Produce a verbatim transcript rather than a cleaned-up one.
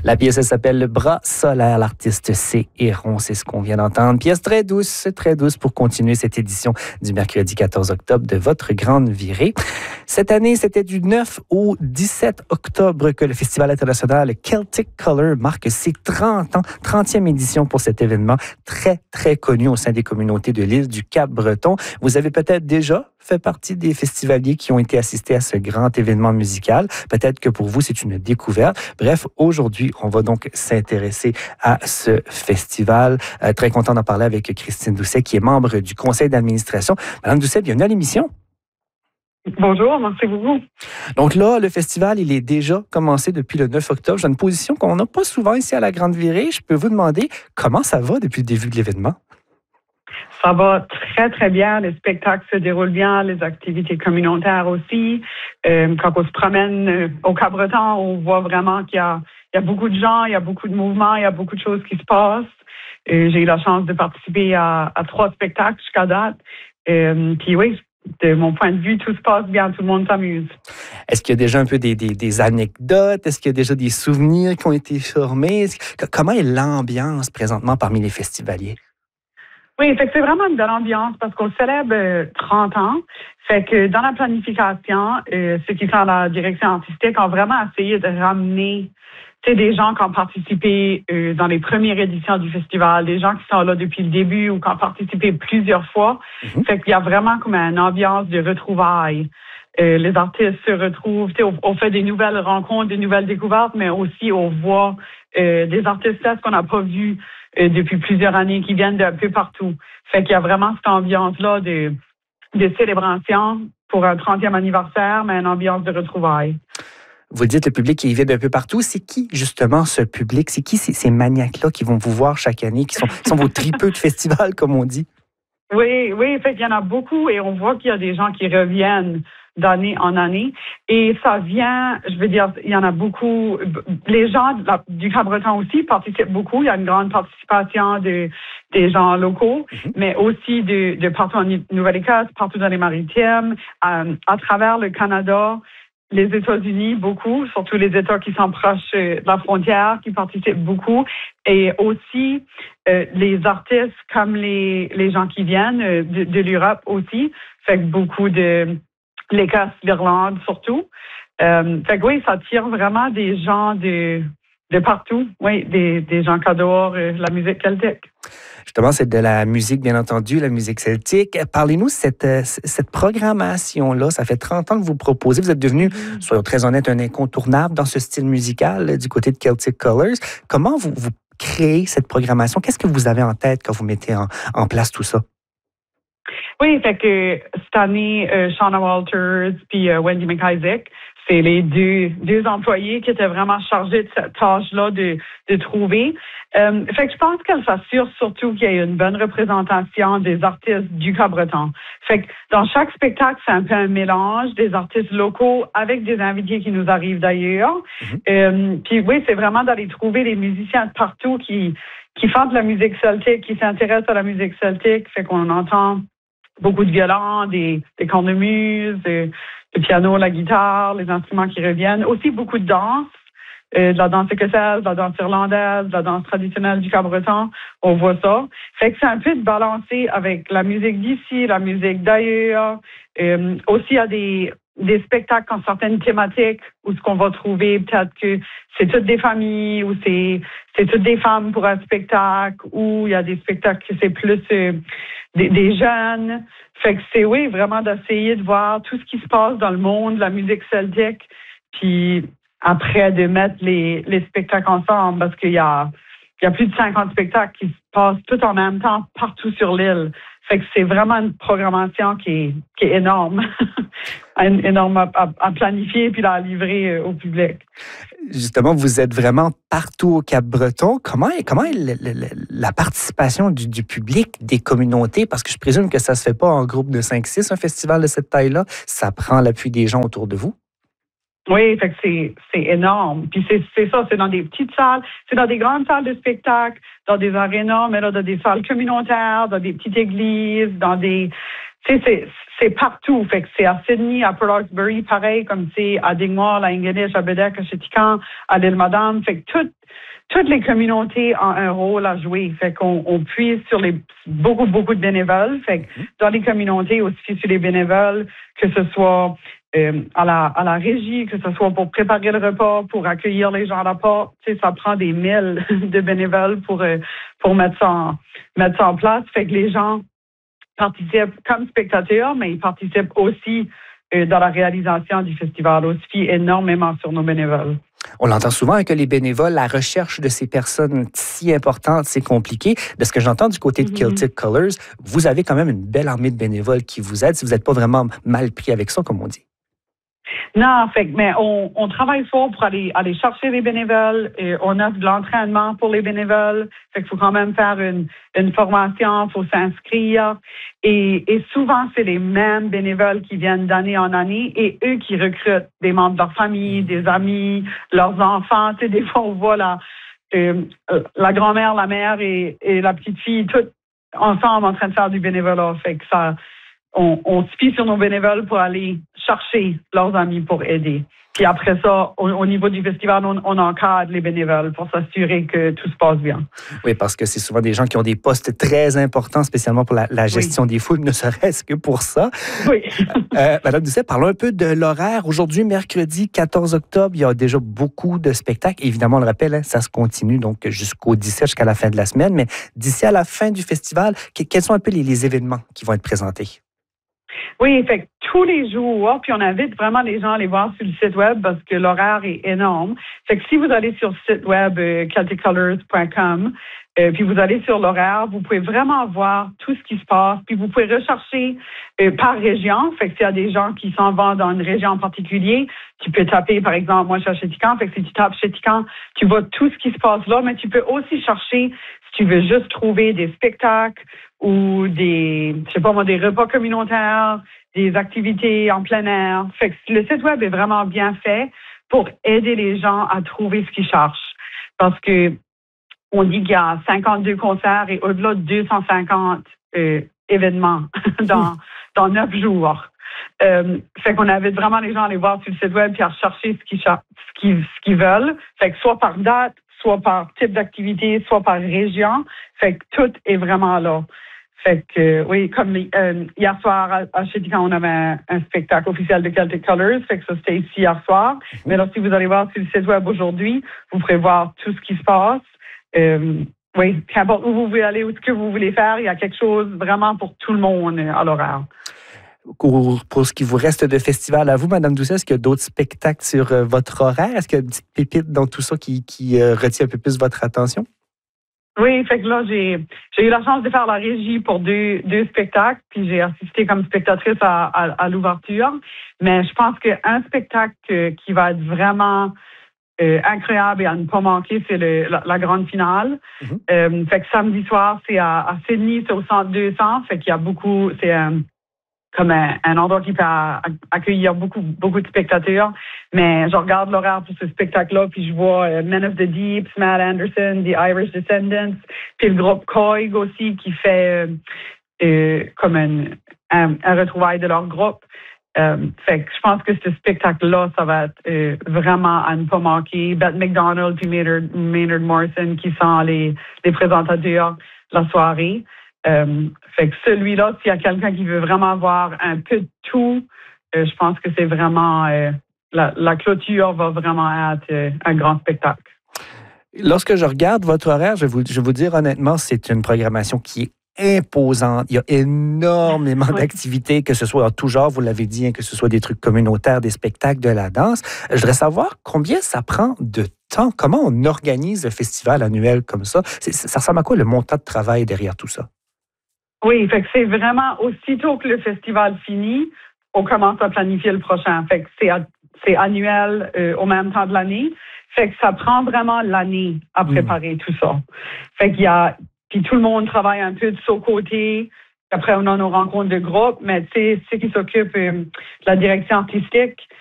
La pièce, elle s'appelle Le Bras solaire. L'artiste, c'est Héron. C'est ce qu'on vient d'entendre. Pièce très douce, très douce pour continuer cette édition du mercredi quatorze octobre de votre grande virée. Cette année, c'était du neuf au dix-sept octobre que le Festival international Celtic Color marque ses trente ans, trentième édition pour cet événement très, très connu au sein des communautés de l'île du Cap-Breton. Vous avez peut-être déjà fait partie des festivaliers qui ont été assistés à ce grand événement musical. Peut-être que pour vous, c'est une découverte. Bref, aujourd'hui, on va donc s'intéresser à ce festival. Euh, très content d'en parler avec Christine Doucet, qui est membre du conseil d'administration. Madame Doucet, bienvenue à l'émission. Bonjour, merci beaucoup. Donc là, le festival, il est déjà commencé depuis le neuf octobre. J'ai une position qu'on n'a pas souvent ici à la Grande Virée. Je peux vous demander comment ça va depuis le début de l'événement? Ça va très, très bien. Les spectacles se déroulent bien, les activités communautaires aussi. Euh, quand on se promène euh, au Cap-Breton, on voit vraiment qu'il y a, il y a beaucoup de gens, il y a beaucoup de mouvements, il y a beaucoup de choses qui se passent. Euh, j'ai eu la chance de participer à, à trois spectacles jusqu'à date. Euh, puis oui, de mon point de vue, tout se passe bien, tout le monde s'amuse. Est-ce qu'il y a déjà un peu des, des, des anecdotes? Est-ce qu'il y a déjà des souvenirs qui ont été formés? Que, comment est l'ambiance présentement parmi les festivaliers? Oui, fait que c'est vraiment une belle ambiance parce qu'on célèbre euh, trente ans. Fait que dans la planification, euh, ceux qui sont à la direction artistique ont vraiment essayé de ramener des gens qui ont participé euh, dans les premières éditions du festival, des gens qui sont là depuis le début ou qui ont participé plusieurs fois. Mm-hmm. Fait qu'il y a vraiment comme une ambiance de retrouvailles. Euh, les artistes se retrouvent, on, on fait des nouvelles rencontres, des nouvelles découvertes, mais aussi on voit euh, des artistes là qu'on n'a pas vus euh, depuis plusieurs années, qui viennent d'un peu partout. Fait qu'il y a vraiment cette ambiance-là de, de célébration pour un trentième anniversaire, mais une ambiance de retrouvailles. Vous dites le public qui vient d'un peu partout. C'est qui, justement, ce public? C'est qui ces, ces maniaques-là qui vont vous voir chaque année, qui sont, qui sont vos tripeux de festival, comme on dit? Oui, oui, fait qu'il y en a beaucoup et on voit qu'il y a des gens qui reviennent d'année en année. Et ça vient, je veux dire, il y en a beaucoup. Les gens de la, du Cap-Breton aussi participent beaucoup. Il y a une grande participation de, des gens locaux, mm-hmm. mais aussi de, de partout en Nouvelle-Écosse, partout dans les Maritimes, euh, à travers le Canada. Les États-Unis, beaucoup, surtout les États qui sont proches de la frontière, qui participent beaucoup. Et aussi, euh, les artistes comme les, les gens qui viennent euh, de, de l'Europe aussi. Fait que beaucoup de l'Écosse, l'Irlande surtout. Euh, fait que oui, ça tire vraiment des gens de, de partout. Oui, des, des gens qui adorent euh, la musique celtique. Justement, c'est de la musique, bien entendu, la musique celtique. Parlez-nous de cette, cette programmation-là. Ça fait trente ans que vous proposez. Vous êtes devenu, mmh. soyons très honnêtes, un incontournable dans ce style musical du côté de Celtic Colors. Comment vous, vous créez cette programmation? Qu'est-ce que vous avez en tête quand vous mettez en, en place tout ça? Oui, fait que cette année, euh, Shauna Walters puis euh, Wendy McIsaac, c'est les deux, deux employés qui étaient vraiment chargés de cette tâche-là de, de trouver. Euh, fait que je pense qu'elle s'assure surtout qu'il y ait une bonne représentation des artistes du Cap-Breton. Fait que dans chaque spectacle, c'est un peu un mélange des artistes locaux avec des invités qui nous arrivent d'ailleurs. Mm-hmm. Euh, puis oui, c'est vraiment d'aller trouver des musiciens de partout qui, qui font de la musique celtique, qui s'intéressent à la musique celtique. Fait qu'on entend beaucoup de violons, des, des cornemuses, des, le piano, la guitare, les instruments qui reviennent. Aussi beaucoup de danse, euh, de la danse écossaise, de la danse irlandaise, de la danse traditionnelle du Cap-Breton. On voit ça. Fait que c'est un peu de balancer avec la musique d'ici, la musique d'ailleurs. Euh, aussi, il y a des, des spectacles en certaines thématiques où ce qu'on va trouver, peut-être que c'est toutes des familles, ou c'est, c'est toutes des femmes pour un spectacle, ou il y a des spectacles que c'est plus euh, des, des jeunes. Fait que c'est, oui, vraiment d'essayer de voir tout ce qui se passe dans le monde, la musique celtique, puis après de mettre les, les spectacles ensemble, parce qu'il y a, il y a plus de cinquante spectacles qui se passent tout en même temps partout sur l'île. Fait que c'est vraiment une programmation qui est, qui est énorme. énorme à, à, à planifier puis à livrer au public. Justement, vous êtes vraiment partout au Cap-Breton. Comment est, comment est le, le, la participation du, du public, des communautés? Parce que je présume que ça ne se fait pas en groupe de cinq six, un festival de cette taille-là. Ça prend l'appui des gens autour de vous. Oui, fait que c'est, c'est énorme. Puis c'est, c'est ça, c'est dans des petites salles, c'est dans des grandes salles de spectacle, dans des arénas, mais là, dans des salles communautaires, dans des petites églises, dans des... tu sais, c'est, c'est partout. Fait que c'est à Sydney, à Port Hawkesbury, pareil, comme c'est à Dingwall, à Ingonish, à Bedeque, à Chéticamp, à l'Île-Madame. Fait que tout, toutes les communautés ont un rôle à jouer. Fait qu'on on puise sur les beaucoup, beaucoup de bénévoles. Fait que dans les communautés, aussi sur les bénévoles, que ce soit euh, à la à la régie, que ce soit pour préparer le repas, pour accueillir les gens à la porte. Tu sais, ça prend des milles de bénévoles pour euh, pour mettre ça en, mettre ça en place. Fait que les gens participent comme spectateurs, mais ils participent aussi euh, dans la réalisation du festival. On se fie énormément sur nos bénévoles. On l'entend souvent que les bénévoles, la recherche de ces personnes si importantes, c'est compliqué. De ce que j'entends du côté de Mm-hmm. Celtic Colors, vous avez quand même une belle armée de bénévoles qui vous aident si vous n'êtes pas vraiment mal pris avec ça, comme on dit. Non, fait mais on, on travaille fort pour aller aller chercher les bénévoles. Et on offre de l'entraînement pour les bénévoles. Fait qu'il faut quand même faire une, une formation, il faut s'inscrire. Et, et souvent, c'est les mêmes bénévoles qui viennent d'année en année et eux qui recrutent des membres de leur famille, des amis, leurs enfants. Tu sais, des fois, on voit la, euh, la grand-mère, la mère et, et la petite fille, toutes ensemble en train de faire du bénévolat. Fait que ça... On, on se fie sur nos bénévoles pour aller chercher leurs amis pour aider. Puis après ça, au, au niveau du festival, on, on encadre les bénévoles pour s'assurer que tout se passe bien. Oui, parce que c'est souvent des gens qui ont des postes très importants, spécialement pour la, la gestion oui. des foules, ne serait-ce que pour ça. Oui. euh, Madame Doucet, parlons un peu de l'horaire. Aujourd'hui, mercredi quatorze octobre, il y a déjà beaucoup de spectacles. Évidemment, on le rappelle, hein, ça se continue donc jusqu'au dix-sept, jusqu'à la fin de la semaine. Mais d'ici à la fin du festival, quels sont un peu les, les événements qui vont être présentés? Oui, fait que tous les jours, puis on invite vraiment les gens à aller voir sur le site web parce que l'horaire est énorme. Fait que si vous allez sur le site web euh, celtic colors point com, euh, puis vous allez sur l'horaire, vous pouvez vraiment voir tout ce qui se passe, puis vous pouvez rechercher euh, par région. Fait que s'il y a des gens qui s'en vont dans une région en particulier, tu peux taper, par exemple, moi je suis à Chéticamp, fait que si tu tapes Chéticamp, tu vois tout ce qui se passe là, mais tu peux aussi chercher si tu veux juste trouver des spectacles ou des, je sais pas moi, des repas communautaires, des activités en plein air. Fait que le site web est vraiment bien fait pour aider les gens à trouver ce qu'ils cherchent. Parce que on dit qu'il y a cinquante-deux concerts et au-delà de deux cent cinquante euh, événements dans, dans neuf jours. Euh, fait qu'on invite vraiment les gens à aller voir sur le site web et à chercher ce qu'ils, ce qu'ils, ce qu'ils veulent. Fait que soit par date, soit par type d'activité, soit par région. Fait que tout est vraiment là. Fait que, euh, oui, comme euh, hier soir à, à Chéticamp, on avait un, un spectacle officiel de Celtic Colors. Fait que ça, c'était ici hier soir. Mm-hmm. Mais là, si vous allez voir sur le site web aujourd'hui, vous pourrez voir tout ce qui se passe. Euh, oui, qu'importe où vous voulez aller ou ce que vous voulez faire, il y a quelque chose vraiment pour tout le monde à l'horaire. Pour, pour ce qui vous reste de festival à vous, Madame Doucet, est-ce qu'il y a d'autres spectacles sur euh, votre horaire? Est-ce qu'il y a une petite pépite dans tout ça qui, qui euh, retient un peu plus votre attention? Oui, fait que là, j'ai, j'ai eu la chance de faire la régie pour deux, deux spectacles, puis j'ai assisté comme spectatrice à, à, à l'ouverture. Mais je pense qu'un spectacle qui va être vraiment euh, incroyable et à ne pas manquer, c'est le, la, la grande finale. Mm-hmm. Euh, fait que samedi soir, c'est à, à Sydney, c'est au centre deux cents. Fait qu'il y a beaucoup, c'est un, comme un, un endroit qui peut accueillir beaucoup, beaucoup de spectateurs. Mais je regarde l'horaire pour ce spectacle-là, puis je vois euh, Men of the Deep, Matt Anderson, The Irish Descendants, puis le groupe Coig aussi qui fait euh, euh, comme un, un, un retrouvaille de leur groupe. Euh, fait que je pense que ce spectacle-là, ça va être euh, vraiment à ne pas manquer. Bette McDonald puis Maynard, Maynard Morrison qui sont les, les présentateurs de la soirée. Euh, fait que celui-là, s'il y a quelqu'un qui veut vraiment voir un peu de tout, euh, je pense que c'est vraiment... Euh, la, la clôture va vraiment être euh, un grand spectacle. Lorsque je regarde votre horaire, je vais vous, je vais vous dire honnêtement, c'est une programmation qui est imposante. Il y a énormément oui. d'activités, que ce soit en tout genre, vous l'avez dit, hein, que ce soit des trucs communautaires, des spectacles, de la danse. Je voudrais savoir combien ça prend de temps, comment on organise un festival annuel comme ça. C'est, ça ressemble à quoi le montant de travail derrière tout ça? Oui, fait que c'est vraiment aussitôt que le festival finit, on commence à planifier le prochain. Fait que c'est, c'est annuel euh, au même temps de l'année. Fait que ça prend vraiment l'année à préparer mmh. tout ça. Fait qu'il y a Puis tout le monde travaille un peu de son côté. Après, on a nos rencontres de groupe, mais tu sais, ceux qui s'occupent euh, de la direction artistique,